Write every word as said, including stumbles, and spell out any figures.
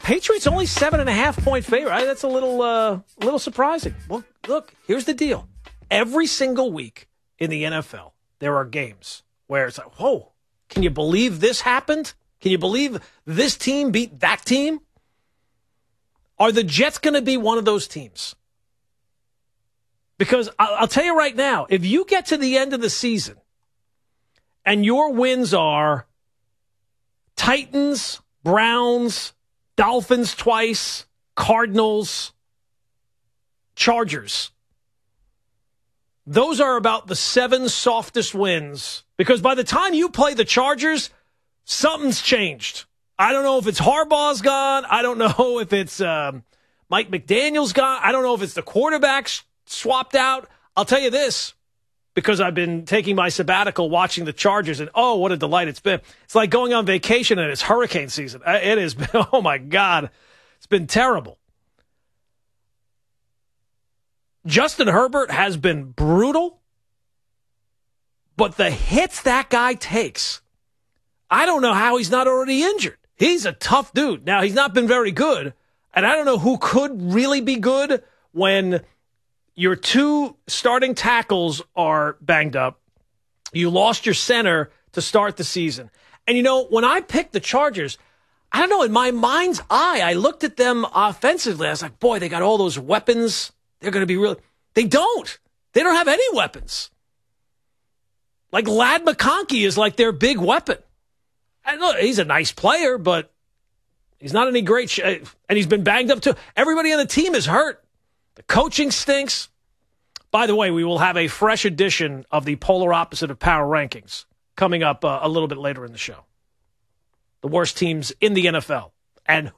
Patriots only seven and a half point favorite. Right? That's a little, uh, little surprising. Well, look, here's the deal. Every single week in the N F L, there are games where it's like, whoa, can you believe this happened? Can you believe this team beat that team? Are the Jets going to be one of those teams? Because I'll tell you right now, if you get to the end of the season and your wins are Titans, Browns, Dolphins twice, Cardinals, Chargers, those are about the seven softest wins. Because by the time you play the Chargers, something's changed. I don't know if it's Harbaugh's gone. I don't know if it's um, Mike McDaniel's gone. I don't know if it's the quarterbacks swapped out. I'll tell you this, because I've been taking my sabbatical watching the Chargers, and oh, what a delight it's been. It's like going on vacation and it's hurricane season. It has been, oh my God, it's been terrible. Justin Herbert has been brutal, but the hits that guy takes, I don't know how he's not already injured. He's a tough dude. Now, he's not been very good, and I don't know who could really be good when your two starting tackles are banged up. You lost your center to start the season. And, you know, when I picked the Chargers, I don't know, in my mind's eye, I looked at them offensively. I was like, boy, they got all those weapons. They're going to be really... They don't. They don't have any weapons. Like, Ladd McConkey is like their big weapon. And look, he's a nice player, but he's not any great... Sh- and he's been banged up, too. Everybody on the team is hurt. The coaching stinks. By the way, we will have a fresh edition of the polar opposite of power rankings coming up uh, a little bit later in the show. The worst teams in the N F L. And